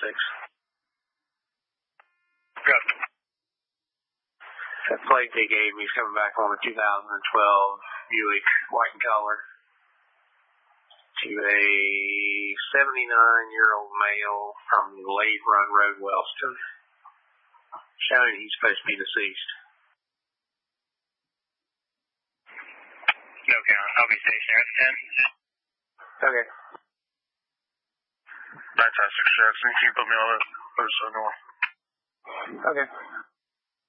Good. That plate they gave me is coming back on a 2012 Buick, white and color, to a 79-year-old male from Lade Run Road, Wellston, showing he's supposed to be deceased. No count. I'll be stationary at 10. Okay. Fantastic, Jackson. Can you put me on it? Okay.